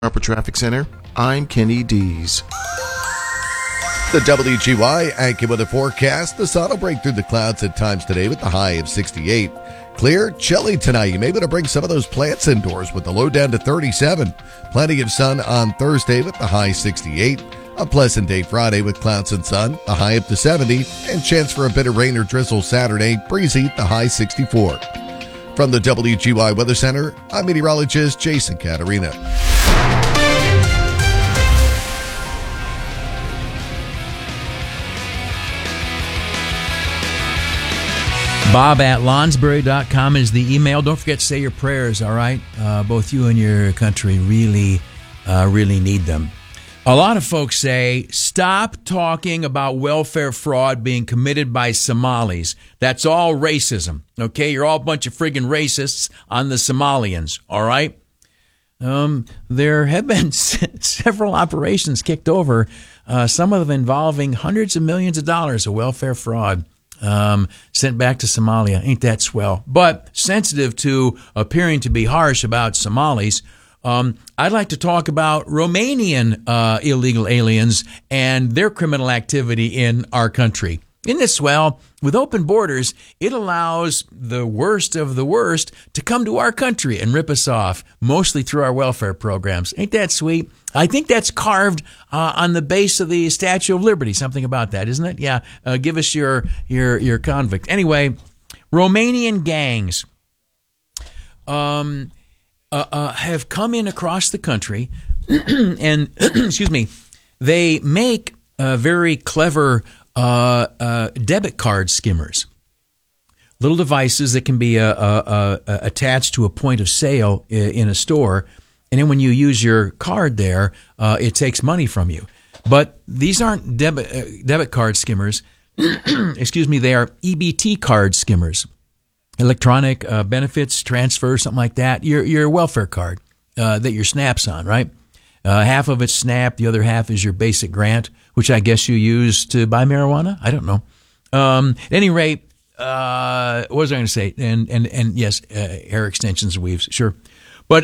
Harper Traffic Center, I'm Kenny Dees. The WGY AccuWeather forecast. The sun will break through the clouds at times today with the high of 68. Clear, chilly tonight. You may want to bring some of those plants indoors with the low down to 37. Plenty of sun on Thursday with the high 68. A pleasant day Friday with clouds and sun, the high up to 70. And chance for a bit of rain or drizzle Saturday, breezy, the high 64. From the WGY Weather Center, I'm meteorologist Jason Caterina. Bob@lonsbury.com is the email. Don't forget to say your prayers, all right? Both you and your country really need them. A lot of folks say, stop talking about welfare fraud being committed by Somalis. That's all racism, okay? You're all a bunch of friggin' racists on the Somalians, all right? There have been several operations kicked over, some of them involving hundreds of millions of dollars of welfare fraud. Sent back to Somalia. Ain't that swell? But sensitive to appearing to be harsh about Somalis, I'd like to talk about Romanian illegal aliens and their criminal activity in our country. Isn't it swell? With open borders, it allows the worst of the worst to come to our country and rip us off, mostly through our welfare programs. Ain't that sweet? I think that's carved on the base of the Statue of Liberty. Something about that, isn't it? Yeah. Give us your convict. Anyway, Romanian gangs have come in across the country, and excuse me, they make very clever debit card skimmers, little devices that can be attached to a point of sale in a store. And then when you use your card there, it takes money from you. But these aren't debit card skimmers. Excuse me, they are EBT card skimmers. Electronic benefits transfer, something like that. Your welfare card that your SNAP's on, right? Half of it's SNAP, the other half is your basic grant, which I guess you use to buy marijuana. I don't know. At any rate, what was I going to say? And yes, hair extensions and weaves, sure. But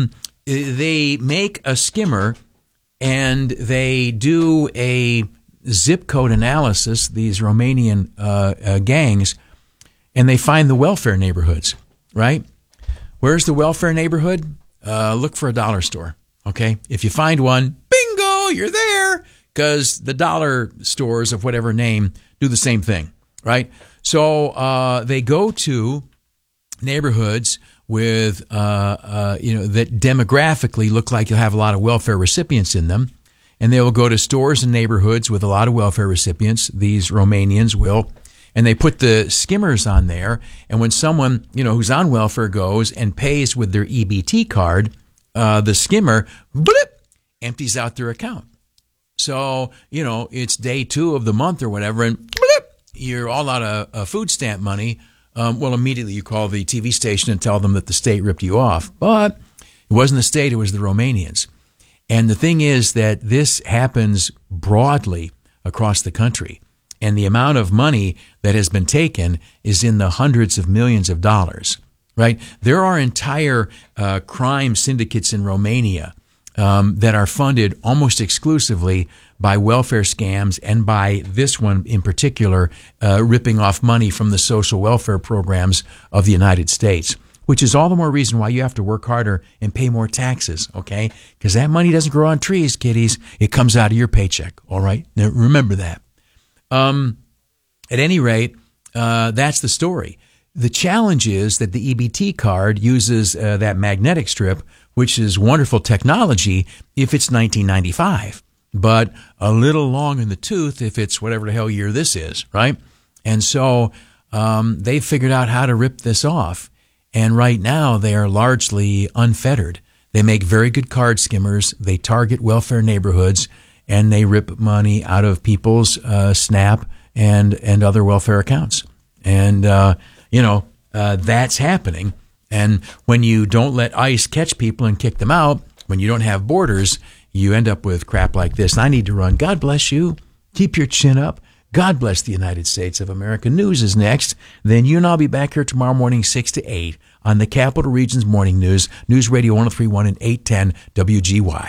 they make a skimmer and they do a zip code analysis, these Romanian gangs, and they find the welfare neighborhoods, right? Where's the welfare neighborhood? Look for a dollar store, okay? If you find one, bingo, you're there, because the dollar stores of whatever name do the same thing, right? So they go to neighborhoods with, that demographically look like you'll have a lot of welfare recipients in them. And they will go to stores and neighborhoods with a lot of welfare recipients. These Romanians will. And they put the skimmers on there. And when someone, who's on welfare goes and pays with their EBT card, the skimmer, blip, empties out their account. So, it's day 2 of the month or whatever, and blip, you're all out of food stamp money. Well, immediately you call the TV station and tell them that the state ripped you off. But it wasn't the state, it was the Romanians. And the thing is that this happens broadly across the country. And the amount of money that has been taken is in the hundreds of millions of dollars, right? There are entire crime syndicates in Romania that are funded almost exclusively by welfare scams and by this one in particular, ripping off money from the social welfare programs of the United States, which is all the more reason why you have to work harder and pay more taxes, okay? Because that money doesn't grow on trees, kiddies. It comes out of your paycheck, all right? Now, remember that. At any rate, that's the story. The challenge is that the EBT card uses that magnetic strip, which is wonderful technology if it's 1995, but a little long in the tooth if it's whatever the hell year this is, right? And so they figured out how to rip this off. And right now they are largely unfettered. They make very good card skimmers. They target welfare neighborhoods, and they rip money out of people's SNAP and other welfare accounts. And, that's happening. And when you don't let ICE catch people and kick them out, when you don't have borders, you end up with crap like this. And I need to run. God bless you. Keep your chin up. God bless the United States of America. News is next. Then you and I'll be back here tomorrow morning, 6 to 8 on the Capital Region's Morning News, News Radio 103.1 and 810 WGY.